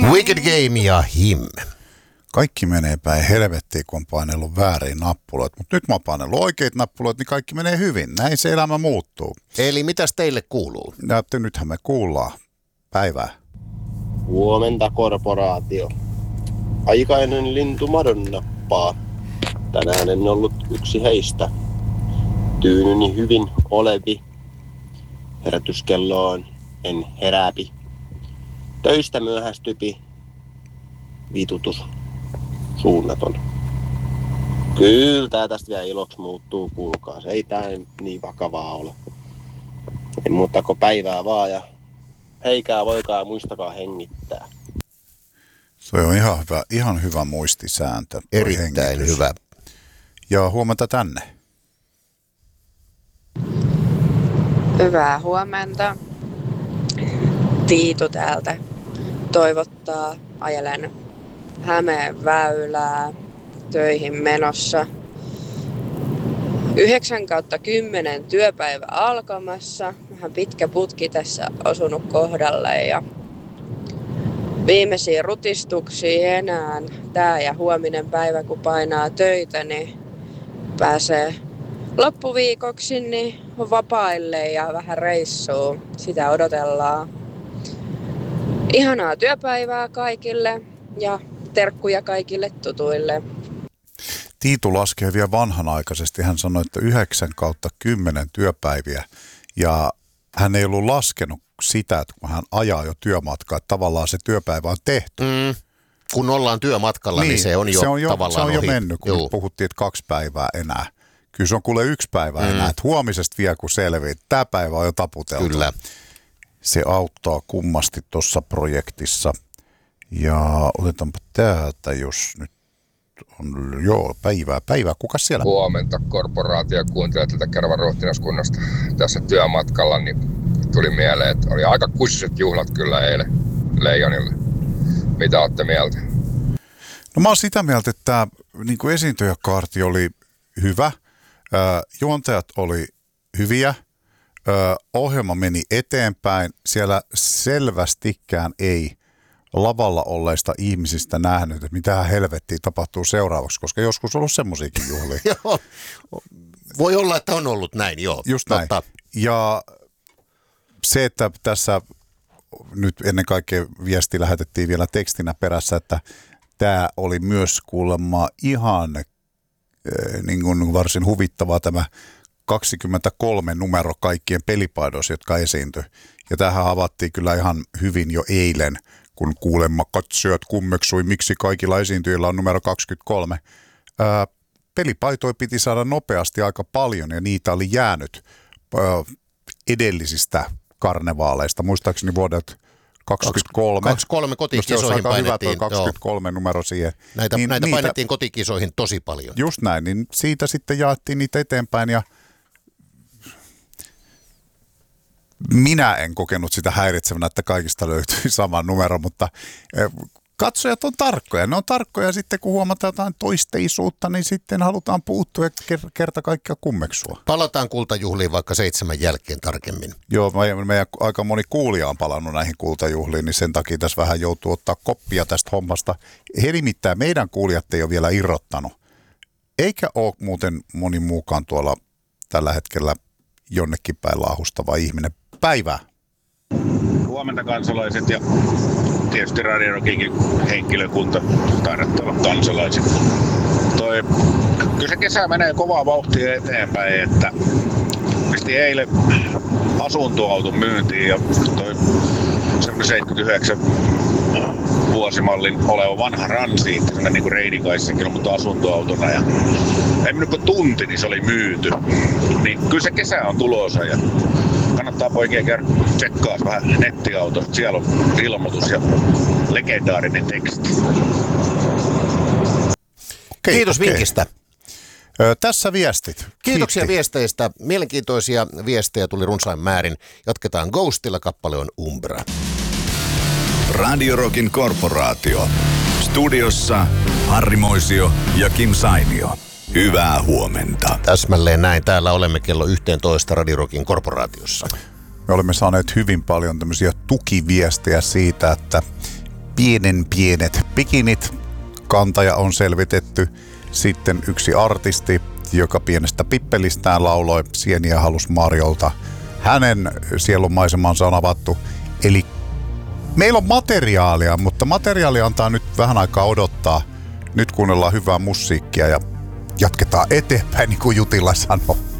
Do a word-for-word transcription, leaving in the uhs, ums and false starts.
Wicked Game ja Him. Kaikki menee päin helvettiin, kun on painellut väärin nappuloita. Mutta nyt mä oon painellut oikeita nappuloita, niin kaikki menee hyvin. Näin se elämä muuttuu. Eli mitäs teille kuuluu? Ja nythän me kuullaan. Päivää. Huomenta, korporaatio. Aikainen lintu madonnappaa. Tänään en ollut yksi heistä. Tyynyni hyvin olevi. Herätyskelloon en herääpi. Töistä myöhästypi. Vitutus. Suunnaton. Kyllä tää tästä vielä iloksi muuttuu, kuulkaa. Se ei tää niin vakavaa ole. En muuttako päivää vaan ja heikää voikaa muistakaa hengittää. Se on ihan hyvä, ihan hyvä muistisääntö. Erittäin hengitys. Hyvä. Ja huomenta tänne. Hyvää huomenta. Tiitu täältä toivottaa. Ajelen Hämeen väylää töihin menossa. yhdeksän kautta kymmenen työpäivä alkamassa. Vähän pitkä putki tässä osunut kohdalle ja viimeisiä rutistuksia enää. Tää ja huominen päivä kun painaa töitä, niin pääsee loppuviikoksi niin vapaille ja vähän reissuu. Sitä odotellaan. Ihanaa työpäivää kaikille ja terkkuja kaikille tutuille. Tiitu laskee vielä vanhanaikaisesti. Hän sanoi, että yhdeksän kautta kymmenen työpäiviä. Ja hän ei ollut laskenut sitä, että kun hän ajaa jo työmatkaa, että tavallaan se työpäivä on tehty. Mm. Kun ollaan työmatkalla, niin, niin se on jo, se on jo tavallaan se on jo ohi. mennyt, kun Juu. puhuttiin, että kaksi päivää enää. Kyllä se on kuule yksi päivä mm. enää. Että huomisesta vielä kun selvii, tämä päivä on jo taputeltu. Kyllä. Se auttaa kummasti tuossa projektissa. Ja otetaanpa täältä, jos nyt on, joo, päivää, päivää. Kukas siellä? Huomenta, korporaatio kuuntelee tätä Keravan ruhtinaskunnasta tässä työmatkalla, niin tuli mieleen, että oli aika kussiset juhlat kyllä eilen Leijonille. Mitä olette mieltä? No mä oon sitä mieltä, että tämä niin kuin esiintyjäkaarti oli hyvä, ö, juontajat oli hyviä, ö, ohjelma meni eteenpäin, siellä selvästikään ei lavalla olleista ihmisistä nähnyt, että mitä helvettiä tapahtuu seuraavaksi, koska joskus on ollut semmoisiakin juhlia. Joo, voi olla, että on ollut näin, joo. Just näin. Totta. Ja se, että tässä nyt ennen kaikkea viesti lähetettiin vielä tekstinä perässä, että tämä oli myös kuulemma ihan äh, niin kuin varsin huvittavaa tämä kaksikymmentäkolme numero kaikkien pelipaidoissa, jotka esiintyi. Ja tähän havaittiin kyllä ihan hyvin jo eilen, kun kuulemma katsojat kummeksui, miksi kaikilla esiintyjillä on numero kaksikymmentäkolme. Ää, pelipaitoja piti saada nopeasti aika paljon ja niitä oli jäänyt ää, edellisistä karnevaaleista. Muistaakseni vuodet kaksikymmentäkolme. kaksikymmentäkolme kotikisoihin painettiin. Hyvä kaksikymmentäkolme joo. numero siihen. Näitä, niin, näitä niitä, painettiin kotikisoihin tosi paljon. Just näin, niin siitä sitten jaettiin niitä eteenpäin ja minä en kokenut sitä häiritsevänä, että kaikista löytyi sama numero, mutta katsojat on tarkkoja. Ne on tarkkoja sitten, kun huomataan jotain toisteisuutta, niin sitten halutaan puuttua ja kerta kaikkiaan kummeksua. Palataan kultajuhliin vaikka seitsemän jälkeen tarkemmin. Joo, meidän, meidän aika moni kuulija on palannut näihin kultajuhliin, niin sen takia tässä vähän joutuu ottaa koppia tästä hommasta. He nimittäin meidän kuulijat ei ole vielä irrottanut. Eikä ole muuten moni muukaan tuolla tällä hetkellä jonnekin päin laahustava ihminen. Päivää. Huomenta kansalaiset ja tietysti Radio Rockinkin henkilökunta, taidattava kansalaiset. Toi, kyllä se kesä menee kovaa vauhtia eteenpäin, että pisti eilen asuntoauton myyntiin ja toi semmoinen seitsemänkymmentäyhdeksän vuosimallin oleva vanha Ransi, semmoinen niin kuin Reidikaissakin, mutta asuntoautona. Ja ei mennyt kuin tunti, niin se oli myyty. Niin kyllä se kesä on tulossa ja kannattaa poikia käydä tsekkaa vähän nettiautosta. Siellä on ilmoitus ja legendaarinen teksti. Okay, Kiitos okay. vinkistä. Ö, tässä viestit. Kiitoksia Kiitti. viesteistä. Mielenkiintoisia viestejä tuli runsain määrin. Jatketaan Ghostilla, kappale on Umbra. Radio Rockin korporaatio. Studiossa Harri Moisio ja Kim Sainio. Hyvää huomenta. Täsmälleen näin. Täällä olemme kello yksitoista Radio Rockin korporaatiossa. Me olemme saaneet hyvin paljon tämmöisiä tukiviestejä siitä, että pienen pienet bikinit. Kantaja on selvitetty. Sitten yksi artisti, joka pienestä pippelistään lauloi Sieniä halus Mariolta. Hänen sielunmaisemansa on avattu. Eli meillä on materiaalia, mutta materiaali antaa nyt vähän aikaa odottaa. Nyt kuunnellaan hyvää musiikkia ja jatketaan eteenpäin, niin kuin Jutila sanoi.